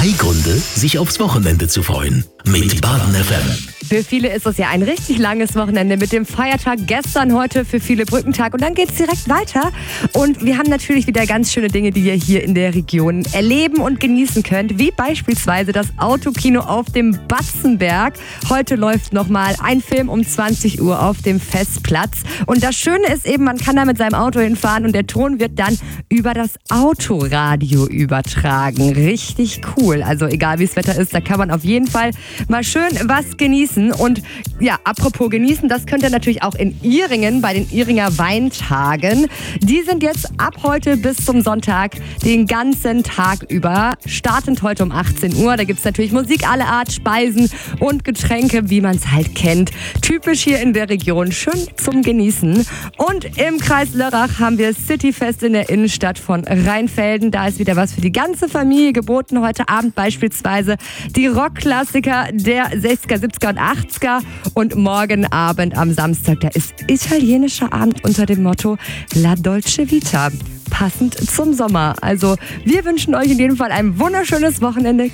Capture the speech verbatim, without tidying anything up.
Drei Gründe, sich aufs Wochenende zu freuen. Mit Baden F M. Für viele ist es ja ein richtig langes Wochenende mit dem Feiertag gestern, heute für viele Brückentag und dann geht's direkt weiter. Und wir haben natürlich wieder ganz schöne Dinge, die ihr hier in der Region erleben und genießen könnt, wie beispielsweise das Autokino auf dem Batzenberg. Heute läuft nochmal ein Film um zwanzig Uhr auf dem Festplatz. Und das Schöne ist eben, man kann da mit seinem Auto hinfahren und der Ton wird dann über das Autoradio übertragen. Richtig cool. Also egal wie das Wetter ist, da kann man auf jeden Fall mal schön was genießen. Und ja, apropos genießen, das könnt ihr natürlich auch in Ihringen bei den Ihringer Weintagen. Die sind jetzt ab heute bis zum Sonntag den ganzen Tag über. Startend heute um achtzehn Uhr. Da gibt es natürlich Musik aller Art, Speisen und Getränke, wie man es halt kennt. Typisch hier in der Region. Schön zum Genießen. Und im Kreis Lörrach haben wir Cityfest in der Innenstadt von Rheinfelden. Da ist wieder was für die ganze Familie geboten. Heute Abend beispielsweise die Rockklassiker der sechziger, siebziger und achtziger. Und morgen Abend am Samstag, da ist italienischer Abend unter dem Motto La Dolce Vita. Passend zum Sommer. Also wir wünschen euch in jedem Fall ein wunderschönes Wochenende.